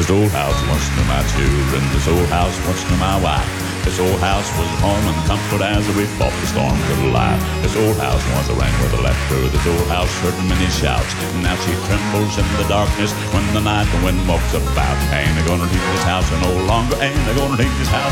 This old house once knew my children, this old house once knew my wife. This old house was home and comfort as we fought the storms of life. This old house once rang with laughter, this old house heard many shouts. Now she trembles in the darkness when the night wind walks about. Ain't I gonna leave this house no longer, ain't I gonna leave this house